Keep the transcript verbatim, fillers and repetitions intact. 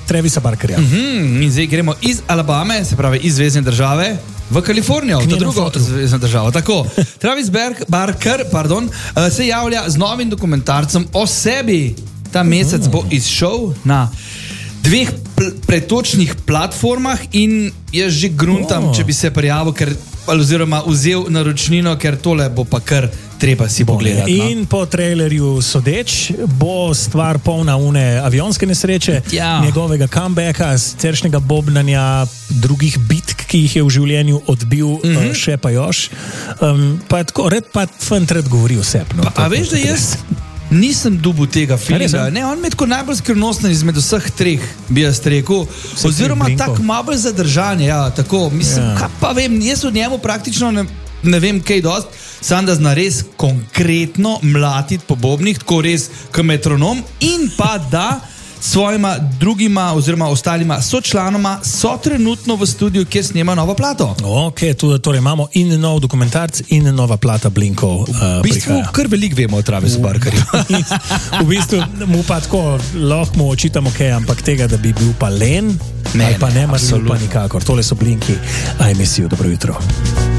Travisa Barkerja. Mm-hmm. In zdaj gremo iz Alabame, se pravi iz zvezne države, v Kalifornijo, v to drugo zvezno državo. Tako, Travis Barker pardon, se javlja z novim dokumentarcem o sebi. Ta mesec bo izšel na dveh pl- pretočnih platformah in jaz že gruntam, oh. če bi se prijavil, ker, oziroma vzel naročnino, ker tole bo pa kar treba si pogledati. In no? Po trailerju sodeč bo stvar polna une avionske nesreče, ja. Njegovega comebacka, siceršnjega bobnanja, drugih bitk, ki jih je v življenju odbil, mm-hmm. uh, še pa još. Um, pa je tako, red pa fantred govori o sebi. No, a veš, da jaz nisem dobil tega filma. Ne, on je tako najbolj skrivnosten izmed vseh treh, bi jaz rekel. Vse oziroma tako malo bolj zadržan, ja, tako, mislim, ja. Kaj pa vem, jaz od njemu praktično ne, ne vem kaj dost, sam da zna res konkretno mlatiti po bobnih, tako res k metronom in pa da svojima drugima oziroma ostalima sočlanoma so trenutno v studiu, kjer snema novo plato. Ok, tudi torej imamo in nov dokumentarc in nova plata Blinkov uh, v bistvu prihaja. Kar veliko vemo o Travisu Barkerju. V bistvu mu pa tako lahko mu očitamo kaj, ampak tega, da bi bil pa len, ne, ali pa ne, ne pa nikakor. Tole so Blinki, a emisijo, dobro jutro.